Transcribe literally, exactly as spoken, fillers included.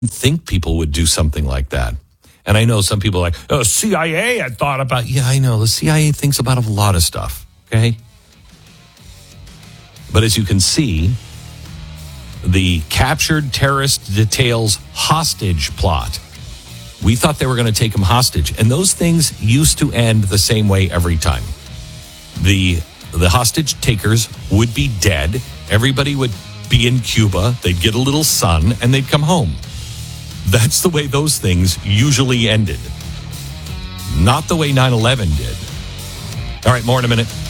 think people would do something like that. And I know some people are like, oh, C I A had thought about, yeah, I know. The C I A thinks about a lot of stuff, okay? But as you can see, the captured terrorist details hostage plot. We thought they were going to take him hostage. And those things used to end the same way every time. The, the hostage takers would be dead. Everybody would be in Cuba. They'd get a little sun and they'd come home. That's the way those things usually ended. Not the way nine eleven did. All right, more in a minute.